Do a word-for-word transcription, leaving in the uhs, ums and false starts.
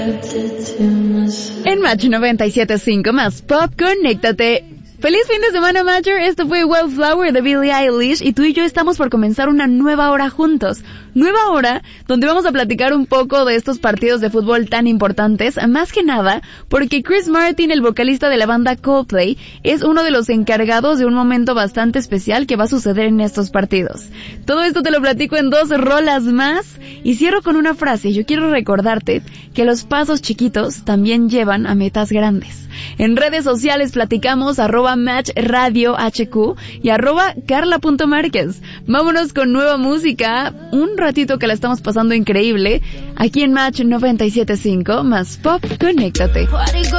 En Match noventa y siete punto cinco más Pop, conéctate. ¡Feliz fin de semana, Matcher! Esto fue Wildflower de Billie Eilish y tú y yo estamos por comenzar una nueva hora juntos. Nueva hora donde vamos a platicar un poco de estos partidos de fútbol tan importantes, más que nada porque Chris Martin, el vocalista de la banda Coldplay, es uno de los encargados de un momento bastante especial que va a suceder en estos partidos. Todo esto te lo platico en dos rolas más y cierro con una frase. Yo quiero recordarte que los pasos chiquitos también llevan a metas grandes. En redes sociales platicamos arroba Match Radio H Q y arroba Carla.Márquez. Vámonos con nueva música, un ratito que la estamos pasando increíble, aquí en Match noventa y siete punto cinco más Pop, conéctate.